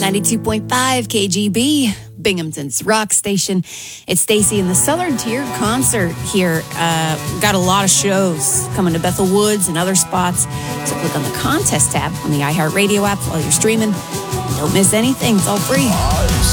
92.5 KGB, Binghamton's rock station. It's Stacy in the Southern Tier concert here. Got a lot of shows coming to Bethel Woods and other spots. So click on the contest tab on the iHeartRadio app while you're streaming. Don't miss anything. It's all free.